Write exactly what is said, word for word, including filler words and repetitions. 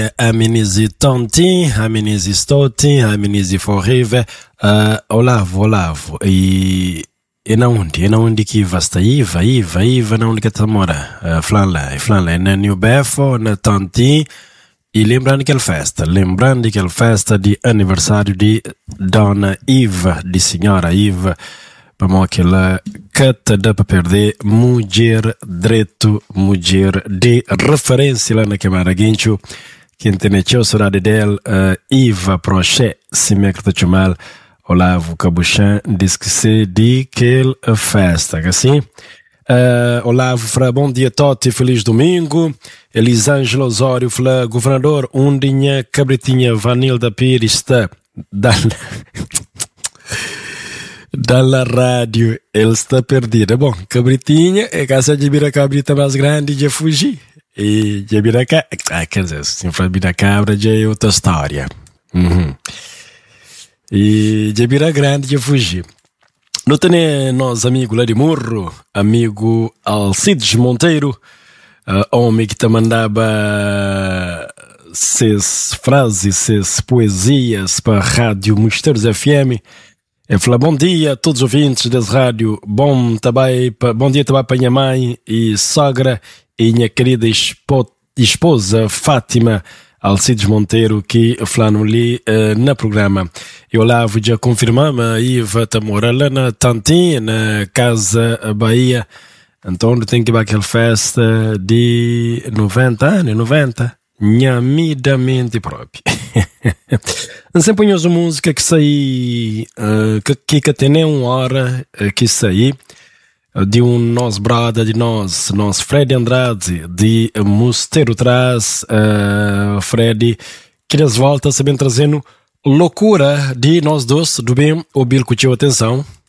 Amenizi Tonti, Amenizi Stoti, Amenizi Forever, uh, Olavo, Olavo, e, e naonde, e naonde que vasta Iva, Iva, Iva, naonde que tá mora, uh, Flanla, Flanla, na New Befo, na Tonti, e lembrando que é festa, lembrando que é festa de aniversário de Dona Iva, de Senhora Iva, para que ela cata dá para perder mulher direito, mulher de referência lá na Câmara Guincho, que entende o saudade dela, uh, Iva Proche, se me acredita chamar, Olavo Cabuchan, diz que se de que festa, assim. Uh, Olavo, fala, bom dia Totti, feliz domingo. Elisângelo Osório, fala, governador, undinha cabritinha Vanilda Pires está dando... Dalla rádio, ele está perdido. Bom, cabritinha, é caça de vira cabrita mais grande de fugir. E de vira cabra, ah, quer dizer, se for vira cabra, já é outra história. Uhum. E de vira grande de fugir. Não tem nós amigo lá de Morro, amigo Alcides Monteiro, uh, homem que te mandava seis frases, seis poesias para a Rádio Mosteiros F M. Eu falo, bom dia a todos os ouvintes dessa rádio, bom, também, bom dia também para minha mãe e sogra e minha querida espo, esposa Fátima Alcides Monteiro, que falaram ali uh, no programa. Eu lá vou já confirmar, mas a Iva está morando lá na Tantim, na Casa Bahia, então tem que ir para aquela festa de noventa anos, noventa, nhamidamente próprio. Sempre ponhamos música que sai uh, que, que tem uma hora uh, que sai uh, de um nosso brother de nós, nosso Fred Andrade de uh, Mosteiro Traz, uh, Fred que eles voltam também trazendo loucura de nós dois, do bem, o Bill curtiu atenção.